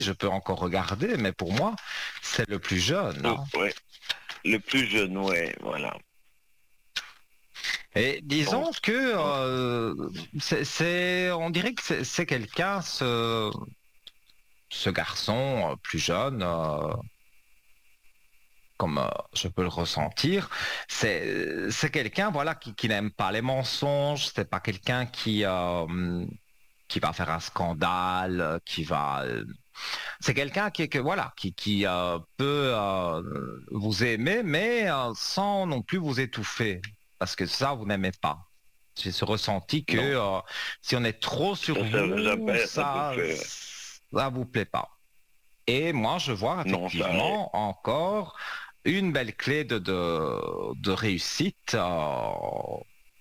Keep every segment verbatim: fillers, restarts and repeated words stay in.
je peux encore regarder, mais pour moi, c'est le plus jeune. Oh, Hein. ouais. Le plus jeune, ouais, voilà. Et Donc, disons que euh, c'est, c'est- on dirait que c'est, c'est quelqu'un, ce, ce garçon euh, plus jeune, euh, comme euh, je peux le ressentir, c'est, c'est quelqu'un, voilà, qui, qui n'aime pas les mensonges. C'est pas quelqu'un qui euh, qui va faire un scandale, euh, qui va. euh, C'est quelqu'un qui, que, voilà, qui, qui euh, peut euh, vous aimer, mais euh, sans non plus vous étouffer, parce que ça, vous n'aimez pas. J'ai ce ressenti que non, euh, si on est trop sur ça, ça, vous, jamais, ça peut ça, faire. ça vous plaît pas. Et moi, je vois Non, ça, effectivement encore une belle clé de, de, de réussite. euh,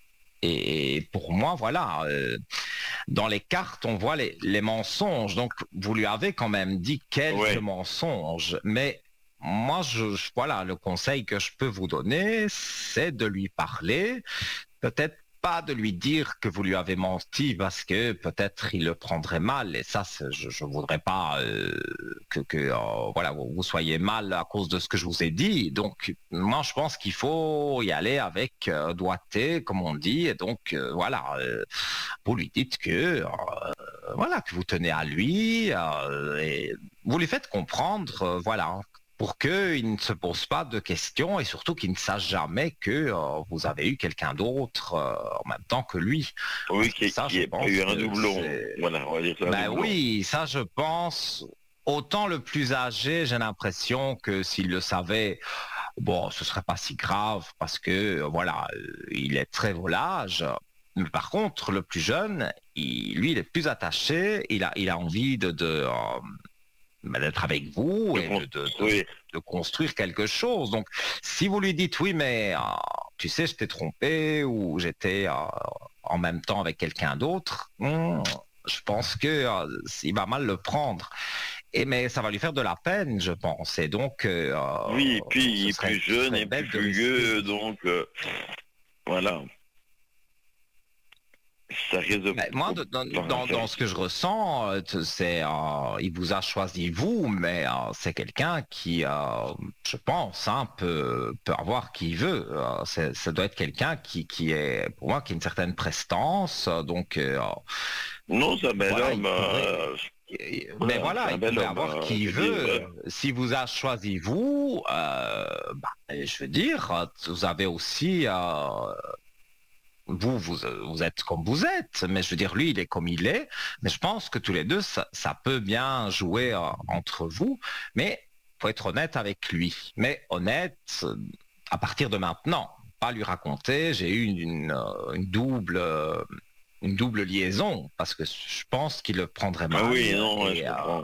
et pour moi, voilà, euh, dans les cartes, on voit les, les mensonges. Donc, vous lui avez quand même dit quelques ouais. mensonges. Mais moi, je, je- voilà, le conseil que je peux vous donner, c'est de lui parler. Peut-être pas de lui dire que vous lui avez menti parce que peut-être il le prendrait mal. Et ça, c'est- je ne voudrais pas euh, que, que, euh, voilà, vous, vous soyez mal à cause de ce que je vous ai dit. Donc, moi, je pense qu'il faut y aller avec euh, doigté, comme on dit. Et donc, euh, voilà, euh, vous lui dites que, euh, voilà, que vous tenez à lui euh, et vous lui faites comprendre, euh, voilà, pour qu'il ne se pose pas de questions et surtout qu'il ne sache jamais que euh, vous avez eu quelqu'un d'autre euh, en même temps que lui. Oui, Parce que qui ça, je qui ait pas eu pense un que doublon. c'est... Voilà, on va dire ça, un Ben doublon. oui, ça, je pense... Autant le plus âgé, j'ai l'impression que s'il le savait, bon, ce serait pas si grave parce que, euh, voilà, euh, il est très volage. Mais par contre, le plus jeune, il- lui, il est plus attaché, il a, il a envie de, de, euh, ben, d'être avec vous De et de, de, de, construire. de construire quelque chose. Donc, si vous lui dites oui, mais euh, tu sais, je t'ai trompé ou j'étais euh, en même temps avec quelqu'un d'autre, hmm, je pense que euh, il va mal le prendre. Et mais ça va lui faire de la peine, je pense. Et donc, euh, Oui, et puis il ce est serait, plus ce jeune serait et plus bête de risquer. fugueux, donc euh, voilà. Ça risque de Mais moi, de- dans, pas dans, faire. dans ce que je ressens, euh, t- c'est, euh, il vous a choisi vous, mais euh, c'est quelqu'un qui, euh, je pense, hein, peut, peut avoir qui il veut. Euh, c'est- ça doit être quelqu'un qui, qui est, pour moi, qui a une certaine prestance. euh, Donc, euh, Non, c'est un bel voilà, il homme. pourrait. euh, Et- Mais voilà, c'est voilà, un il bel pourrait homme. avoir euh, qui je il veux dire, veut. voilà. Si vous a choisi vous, euh, bah, je veux dire, vous avez aussi, euh, vous, vous, vous êtes comme vous êtes, mais je veux dire, lui, il est comme il est. Mais je pense que tous les deux, ça, ça peut bien jouer euh, entre vous. Mais faut être honnête avec lui. Mais honnête euh, à partir de maintenant. Pas lui raconter, j'ai eu une, une, euh, une double, euh, une double liaison, parce que je pense qu'il le prendrait Ah oui, mal. non, ouais, je Et euh, comprends.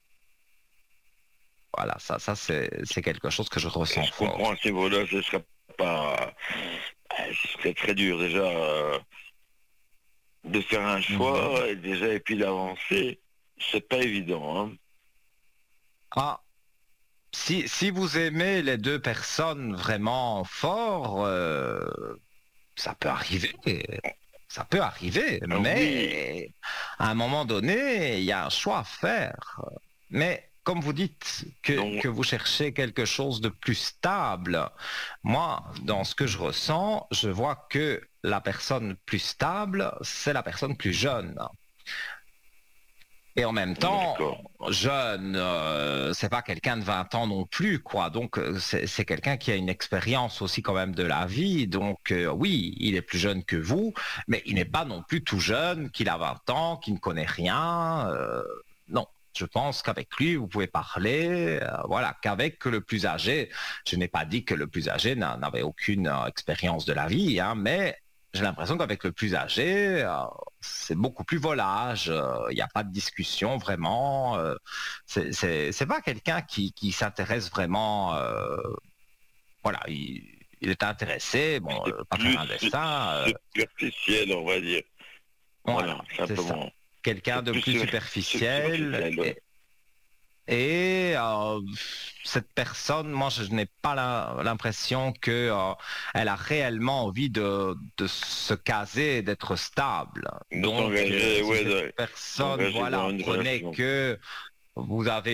voilà, ça, ça c'est, c'est quelque chose que je ressens Je fort. comprends à ce niveau-là, ce serait pas. euh, Ce serait très dur déjà euh, de faire un Mhm. choix et déjà et puis d'avancer. C'est pas évident, hein. Ah, si, si vous aimez les deux personnes vraiment fort, euh, ça peut arriver. Ça peut arriver, Ah oui, mais à un moment donné, il y a un choix à faire. Mais comme vous dites que, donc que vous cherchez quelque chose de plus stable, moi, dans ce que je ressens, je vois que la personne plus stable, c'est la personne plus jeune. Et en même temps, d'accord. jeune, euh, c'est pas quelqu'un de vingt ans non plus, quoi. Donc, euh, c'est c'est quelqu'un qui a une expérience aussi quand même de la vie. Donc, euh, oui, il est plus jeune que vous, mais il n'est pas non plus tout jeune, qu'il a vingt ans, qu'il ne connaît rien. euh, non. Je pense qu'avec lui, vous pouvez parler, euh, voilà, qu'avec le plus âgé, je n'ai pas dit que le plus âgé n'a- n'avait aucune euh, expérience de la vie, hein, mais j'ai l'impression qu'avec le plus âgé, euh, c'est beaucoup plus volage. Il n'y a pas de discussion vraiment. euh, c'est c'est- c'est pas quelqu'un qui, qui s'intéresse vraiment. euh, voilà, il, il est intéressé, bon, C'est euh, pas faire plus un dessin. euh, superficiel, on va dire. voilà, Voilà, c'est ça. simplement. Quelqu'un C'est de plus plus sur- sur- superficiel. superficiel, ouais. Et, et, euh, cette personne, moi, je, je n'ai pas la- l'impression que euh, elle a réellement envie de, de se caser, d'être stable. De Donc, euh, s'engager, si ouais, cette de personne, s'engager dans voilà, une prenait relation. que vous avez